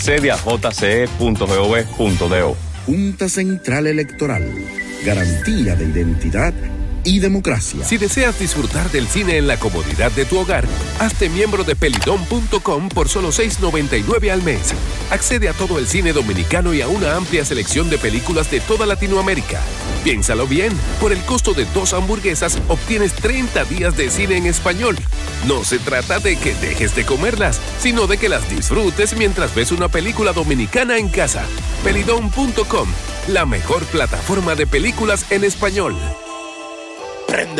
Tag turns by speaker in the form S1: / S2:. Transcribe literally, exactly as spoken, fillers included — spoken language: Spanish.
S1: Accede a j c e punto gov punto do.
S2: Junta Central Electoral. Garantía de identidad y democracia.
S3: Si deseas disfrutar del cine en la comodidad de tu hogar, hazte miembro de pelidón punto com por solo seis noventa y nueve al mes. Accede a todo el cine dominicano y a una amplia selección de películas de toda Latinoamérica. Piénsalo bien, por el costo de dos hamburguesas obtienes treinta días de cine en español. No se trata de que dejes de comerlas, sino de que las disfrutes mientras ves una película dominicana en casa. pelidón punto com, la mejor plataforma de películas en español.